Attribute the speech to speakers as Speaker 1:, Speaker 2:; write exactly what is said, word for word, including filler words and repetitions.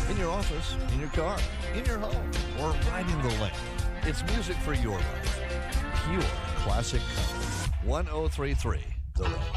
Speaker 1: in your office, in your car, in your home, or riding the lane. It's music for your life. Pure classic country. ten thirty-three The Rose.